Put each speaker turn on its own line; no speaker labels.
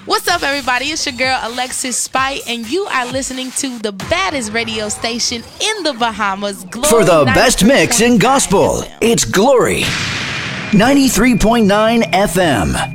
What's up, everybody? It's your girl, Alexis Spite, and you are listening to the baddest radio station in the Bahamas, Glory.
For the best mix in gospel,
FM.
it's Glory 93.9 FM.